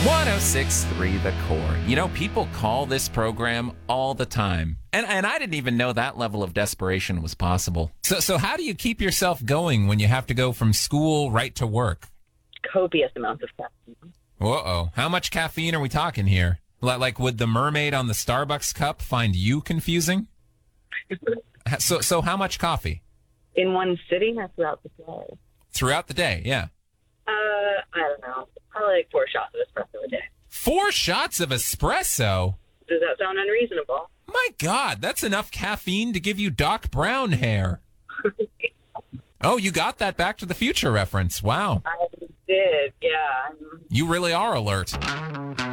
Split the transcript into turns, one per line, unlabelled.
106.3 The Core. You know, people call this program all the time. And I didn't even know that level of desperation was possible. So how do you keep yourself going when you have to go from school right to work?
Copious amounts of caffeine.
Uh-oh. How much caffeine are we talking here? Like, would the mermaid on the Starbucks cup find you confusing? So how much coffee?
In one sitting or throughout the day?
Throughout the day, yeah.
I don't know. Probably like 4 shots of espresso a day.
4 shots of espresso?
Does that sound unreasonable?
My God, that's enough caffeine to give you Doc Brown hair. Oh, you got that Back to the Future reference. Wow.
I did, yeah.
You really are alert.